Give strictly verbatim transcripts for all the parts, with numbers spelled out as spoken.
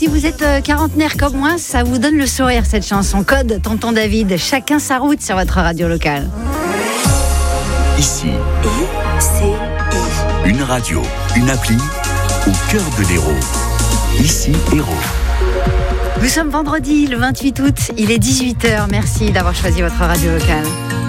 vous êtes quarantenaire comme moi, ça vous donne le sourire cette chanson. Code Tonton David, chacun sa route sur votre radio locale. Ici, I C I. Une radio, une appli au cœur de l'Hérault. Ici, Hérault. Nous sommes vendredi, le vingt-huit août, il est dix-huit heures. Merci d'avoir choisi votre radio locale.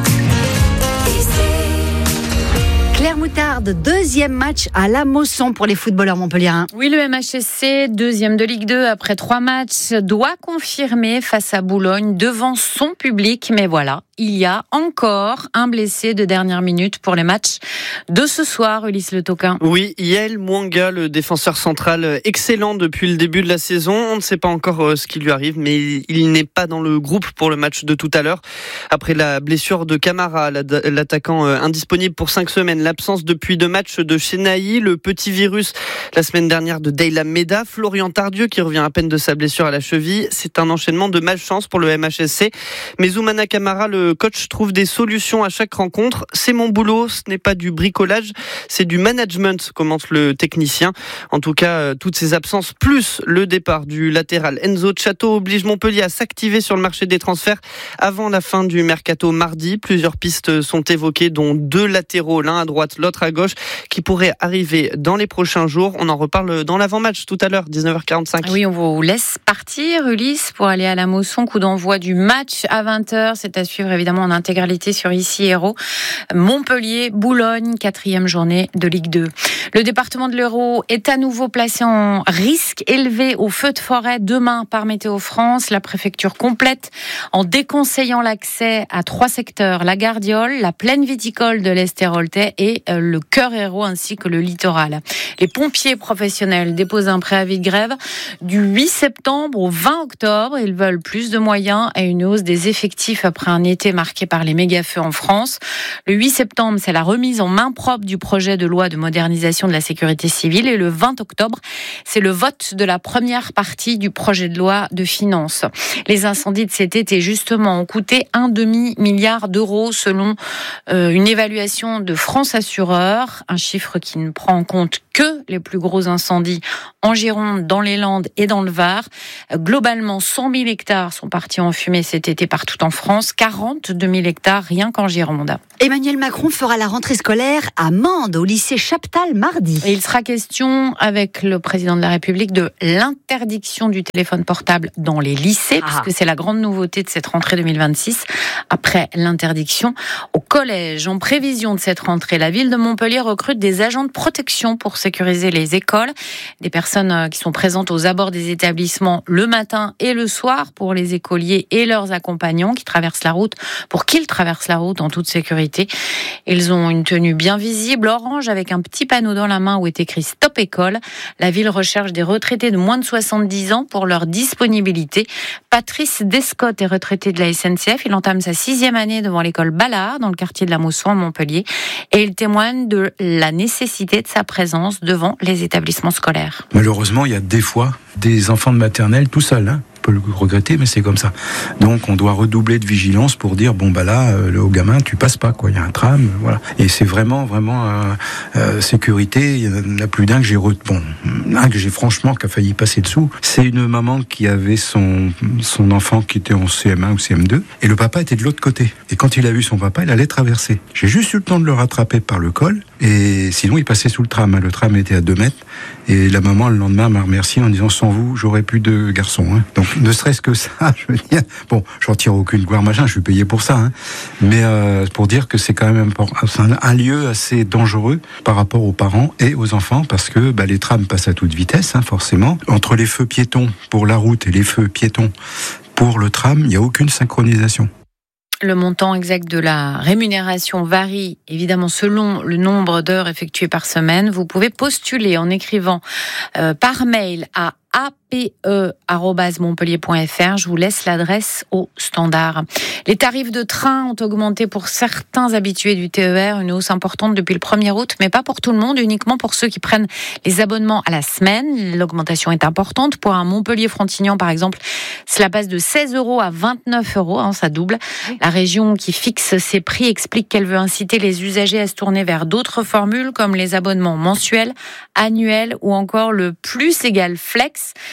Claire Moutarde, deuxième match à la Mosson pour les footballeurs montpelliérains. Oui, le M H S C, deuxième de Ligue deux après trois matchs, doit confirmer face à Boulogne devant son public. Mais voilà, il y a encore un blessé de dernière minute pour les matchs de ce soir, Ulysse Le Toquin. Oui, Yael Mwanga, le défenseur central excellent depuis le début de la saison. On ne sait pas encore ce qui lui arrive, mais il n'est pas dans le groupe pour le match de tout à l'heure. Après la blessure de Camara, l'attaquant indisponible pour cinq semaines, l'absence depuis deux matchs de Chenailly, le petit virus la semaine dernière de Deyla Meda, Florian Tardieu qui revient à peine de sa blessure à la cheville. C'est un enchaînement de malchance pour le M H S C. Mais Zoumana Camara, le coach, trouve des solutions à chaque rencontre. C'est mon boulot, ce n'est pas du bricolage, c'est du management, commente le technicien. En tout cas, toutes ces absences, plus le départ du latéral Enzo Chato, oblige Montpellier à s'activer sur le marché des transferts avant la fin du mercato mardi. Plusieurs pistes sont évoquées, dont deux latéraux, l'un à droite, l'autre à gauche, qui pourraient arriver dans les prochains jours. On en reparle dans l'avant-match tout à l'heure, dix-neuf heures quarante-cinq. Oui, on vous laisse partir, Ulysse, pour aller à la Mosson. Coup d'envoi du match à vingt heures. C'est à suivre évidemment en intégralité sur Ici Hérault. Montpellier, Boulogne, quatrième journée de Ligue deux. Le département de l'Hérault est à nouveau placé en risque élevé au feu de forêt demain par Météo France. La préfecture complète en déconseillant l'accès à trois secteurs, la Gardiole, la plaine viticole de l'Est-Héroltais et le cœur Hérault ainsi que le littoral. Les pompiers professionnels déposent un préavis de grève du huit septembre au vingt octobre. Ils veulent plus de moyens et une hausse des effectifs après un été marqué par les méga-feux en France. Le huit septembre, c'est la remise en main propre du projet de loi de modernisation de la sécurité civile et le vingt octobre, c'est le vote de la première partie du projet de loi de finances. Les incendies de cet été, justement, ont coûté un demi-milliard d'euros selon euh, une évaluation de France Assureur, un chiffre qui ne prend en compte que les plus gros incendies en Gironde, dans les Landes et dans le Var. Globalement, cent mille hectares sont partis en fumée cet été partout en France, quarante-deux mille hectares rien qu'en Gironde. Emmanuel Macron fera la rentrée scolaire à Mende, au lycée Chaptal, mardi. Et il sera question avec le président de la République de l'interdiction du téléphone portable dans les lycées, ah. puisque c'est la grande nouveauté de cette rentrée deux mille vingt-six. Après l'interdiction au collège, en prévision de cette rentrée, la ville de Montpellier recrute des agents de protection pour sécuriser les écoles, des personnes qui sont présentes aux abords des établissements le matin et le soir pour les écoliers et leurs accompagnants qui traversent la route, pour qu'ils traversent la route en toute sécurité. Ils ont une tenue bien visible, orange, avec un petit panneau dans la main où est écrit Stop École. La ville recherche des retraités de moins de soixante-dix ans pour leur disponibilité. Patrice Descotte est retraité de la S N C F. Il entame sa sixième année devant l'école Ballard, dans le quartier de la Mosson à Montpellier. Et il témoigne de la nécessité de sa présence devant les établissements scolaires. Malheureusement, il y a des fois des enfants de maternelle tout seuls, hein. On peut le regretter, mais c'est comme ça. Donc, on doit redoubler de vigilance pour dire bon bah là, euh, le gamin, tu passes pas quoi. Il y a un tram, euh, voilà. Et c'est vraiment, vraiment euh, euh, sécurité. Il y en a plus d'un que j'ai re... bon, un que j'ai franchement qui a failli passer dessous. C'est une maman qui avait son son enfant qui était en C M un ou C M deux, et le papa était de l'autre côté. Et quand il a vu son papa, il allait traverser. J'ai juste eu le temps de le rattraper par le col, et sinon il passait sous le tram. Le tram était à deux mètres, et la maman le lendemain m'a remercié en disant sans vous, j'aurais plus de garçons. Hein. Donc ne serait-ce que ça, je veux dire, bon, j'en tire aucune gloire, machin, je suis payé pour ça, hein, mais euh, pour dire que c'est quand même important, c'est un, un lieu assez dangereux par rapport aux parents et aux enfants, parce que bah, les trams passent à toute vitesse, hein, forcément. Entre les feux piétons pour la route et les feux piétons pour le tram, il n'y a aucune synchronisation. Le montant exact de la rémunération varie évidemment selon le nombre d'heures effectuées par semaine. Vous pouvez postuler en écrivant euh, par mail à a p e arobase montpellier point f r. Je vous laisse l'adresse au standard. Les tarifs de train ont augmenté pour certains habitués du T E R, une hausse importante depuis le premier août, mais pas pour tout le monde, uniquement pour ceux qui prennent les abonnements à la semaine. L'augmentation est importante. Pour un Montpellier-Frontignan, par exemple, cela passe de seize euros à vingt-neuf euros, hein, ça double. La région qui fixe ces prix explique qu'elle veut inciter les usagers à se tourner vers d'autres formules, comme les abonnements mensuels, annuels ou encore le plus égal flex.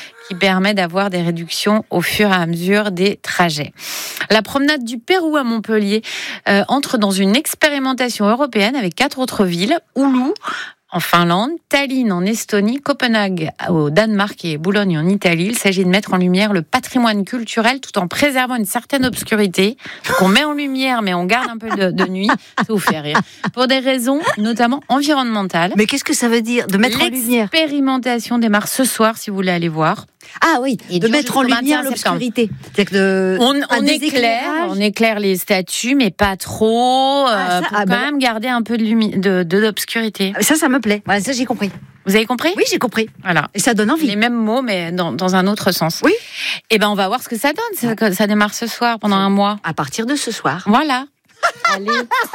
qui permet d'avoir des réductions au fur et à mesure des trajets. La promenade du Pérou à Montpellier euh, entre dans une expérimentation européenne avec quatre autres villes, Oulu en Finlande, Tallinn en Estonie, Copenhague au Danemark et Boulogne en Italie. Il s'agit de mettre en lumière le patrimoine culturel tout en préservant une certaine obscurité. Donc on met en lumière, mais on garde un peu de, de nuit. Ça vous fait rire. Pour des raisons notamment environnementales. Mais qu'est-ce que ça veut dire de mettre en lumière ? L'expérimentation démarre ce soir, si vous voulez aller voir. Ah oui, Et de mettre en lumière l'obscurité. C'est-à-dire de, on, on éclaire, on éclaire les statues, mais pas trop, ah, ça, euh, pour ah, quand bah, même garder un peu de, lumi- de, de l'obscurité. Ça, ça me plaît. Voilà, ça, j'ai compris. Vous avez compris ? Oui, j'ai compris. Voilà. Et ça donne envie. Les mêmes mots, mais dans, dans un autre sens. Oui. Et ben, on va voir ce que ça donne. Ça, ça démarre ce soir, pendant un mois. À partir de ce soir. Voilà. Allez.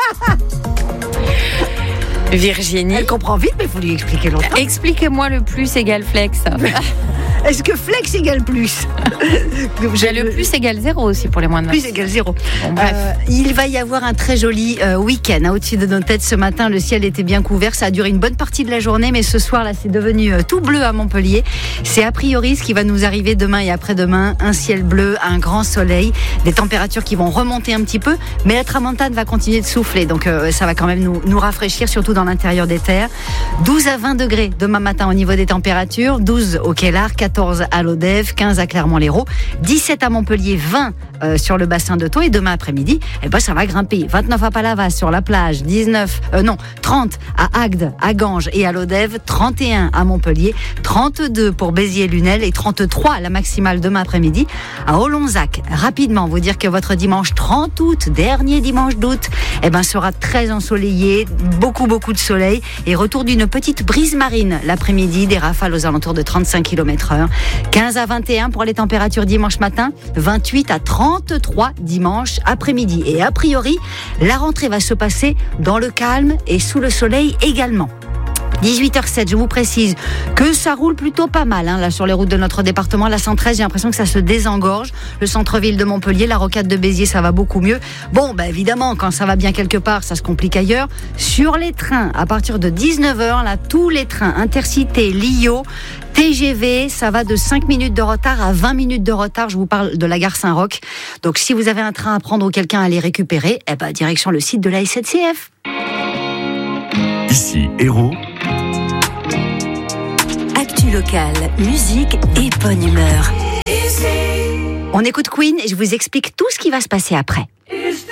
Virginie. Elle comprend vite, mais il faut lui expliquer longtemps. Expliquez-moi le plus égale flex. Est-ce que flex égale plus ? J'ai le plus égale zéro aussi pour les moins de vingt. Plus égale zéro. Bon, bref. Euh, il va y avoir un très joli euh, week-end hein, au-dessus de nos têtes ce matin. Le ciel était bien couvert. Ça a duré une bonne partie de la journée, mais ce soir là, c'est devenu euh, tout bleu à Montpellier. C'est a priori ce qui va nous arriver demain et après-demain. Un ciel bleu, un grand soleil, des températures qui vont remonter un petit peu, mais la tramontane va continuer de souffler. Donc euh, ça va quand même nous, nous rafraîchir, surtout dans l'intérieur des terres. douze à vingt degrés demain matin au niveau des températures. douze au Kellar, quatorze à Lodève, quinze à Clermont-Lérault, dix-sept à Montpellier, vingt euh, sur le bassin de Thau. Et demain après-midi, eh ben, ça va grimper. vingt-neuf à Palavas sur la plage, dix-neuf, euh, non, trente à Agde, à Ganges et à Lodève, trente et un à Montpellier, trente-deux pour Béziers-Lunel et trente-trois la maximale demain après-midi à Olonzac. Rapidement, vous dire que votre dimanche trente août, dernier dimanche d'août, eh ben, sera très ensoleillé, beaucoup, beaucoup de soleil et retour d'une petite brise marine l'après-midi, des rafales aux alentours de trente-cinq kilomètres heure. quinze à vingt et un pour les températures dimanche matin, vingt-huit à trente-trois dimanche après-midi. Et a priori, la rentrée va se passer dans le calme et sous le soleil également. dix-huit heures sept, je vous précise que ça roule plutôt pas mal hein, là sur les routes de notre département. La cent treize, j'ai l'impression que ça se désengorge. Le centre-ville de Montpellier, la rocade de Béziers, ça va beaucoup mieux. Bon, bah évidemment, quand ça va bien quelque part, ça se complique ailleurs. Sur les trains, à partir de dix-neuf heures, là, tous les trains Intercités, Lio, T G V, ça va de cinq minutes de retard à vingt minutes de retard. Je vous parle de la gare Saint-Roch. Donc, si vous avez un train à prendre ou quelqu'un à aller récupérer, eh ben, direction le site de la S N C F. Ici, Héros. Actu locale, musique et bonne humeur. On écoute Queen et je vous explique tout ce qui va se passer après.